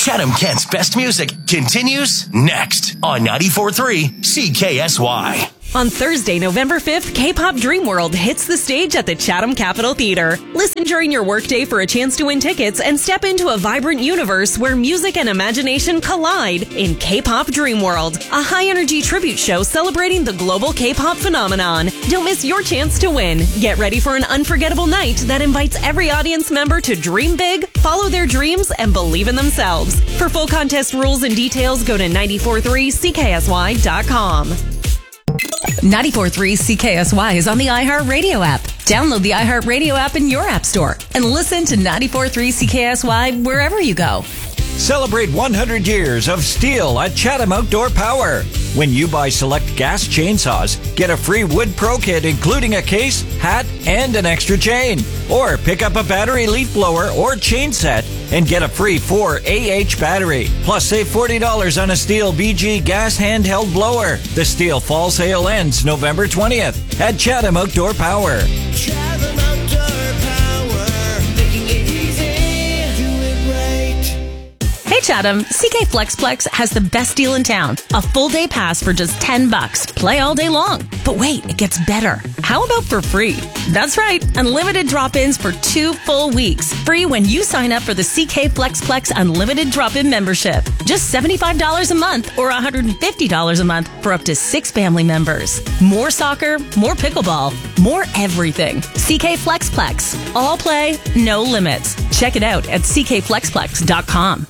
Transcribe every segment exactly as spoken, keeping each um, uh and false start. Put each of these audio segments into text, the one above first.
Chatham-Kent's best music continues next on ninety-four point three C K S Y. On Thursday, November fifth, K-Pop Dream World hits the stage at the Chatham Capitol Theatre. Listen during your workday for a chance to win tickets and step into a vibrant universe where music and imagination collide in K-Pop Dream World, a high-energy tribute show celebrating the global K-pop phenomenon. Don't miss your chance to win. Get ready for an unforgettable night that invites every audience member to dream big, follow their dreams, and believe in themselves. For full contest rules and details, go to nine four three C K S Y dot com. ninety-four point three C K S Y is on the iHeartRadio app. Download the iHeartRadio app in your app store and listen to ninety-four point three C K S Y wherever you go. Celebrate one hundred years of steel at Chatham Outdoor Power. When you buy select gas chainsaws, get a free wood pro kit including a case, hat, and an extra chain. Or pick up a battery leaf blower or chain set and get a free four A H battery. Plus save forty dollars on a Stihl B G gas handheld blower. The Stihl fall sale ends November twentieth at Chatham Outdoor Power. Chatham Outdoor Power, making it easy, do it right. Hey Chatham, C K FlexPlex has the best deal in town. A full day pass for just ten bucks. Play all day long. But wait, it gets better. How about for free? That's right, unlimited drop-ins for two full weeks. Free when you sign up for the C K FlexPlex Unlimited Drop-In membership. Just seventy-five dollars a month or one hundred fifty dollars a month for up to six family members. More soccer, more pickleball, more everything. C K FlexPlex. All play, no limits. Check it out at C K flexplex dot com.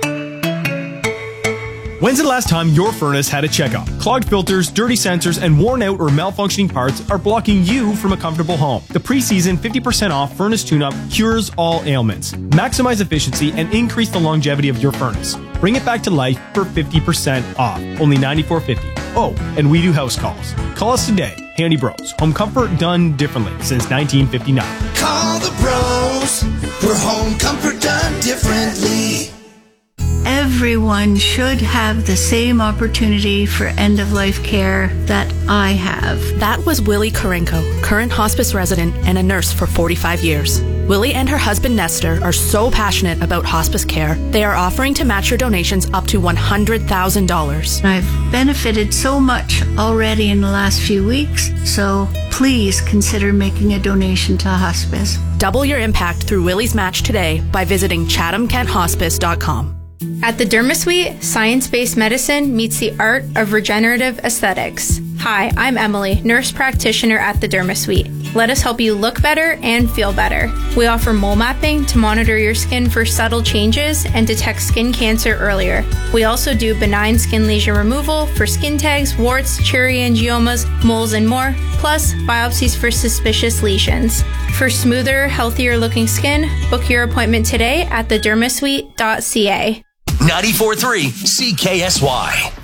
When's the last time your furnace had a checkup? Clogged filters, dirty sensors, and worn out or malfunctioning parts are blocking you from a comfortable home. The pre-season fifty percent off furnace tune-up cures all ailments. Maximize efficiency and increase the longevity of your furnace. Bring it back to life for fifty percent off. Only ninety-four fifty. Oh, and we do house calls. Call us today. Handy Bros. Home comfort done differently since nineteen fifty-nine. Call the bros for home comfort done differently. Everyone should have the same opportunity for end-of-life care that I have. That was Willie Karenko, current hospice resident and a nurse for forty-five years. Willie and her husband Nestor are so passionate about hospice care, they are offering to match your donations up to one hundred thousand dollars. I've benefited so much already in the last few weeks, so please consider making a donation to hospice. Double your impact through Willie's Match today by visiting chatham kent hospice dot com. At the DermaSuite, science-based medicine meets the art of regenerative aesthetics. Hi, I'm Emily, nurse practitioner at the DermaSuite. Let us help you look better and feel better. We offer mole mapping to monitor your skin for subtle changes and detect skin cancer earlier. We also do benign skin lesion removal for skin tags, warts, cherryangiomas, moles, and more, plus biopsies for suspicious lesions. For smoother, healthier looking skin, book your appointment today at the dermasuite dot c a. ninety-four point three C K S Y.